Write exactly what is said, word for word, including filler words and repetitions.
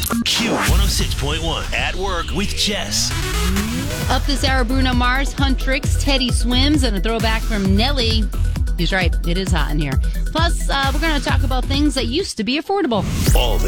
Q one oh six point one at work with Jess. Up this hour, Bruno Mars, Huntrix, Teddy Swims, and a throwback from Nelly. He's right, it is hot in here. Plus, uh, we're going to talk about things that used to be affordable. All the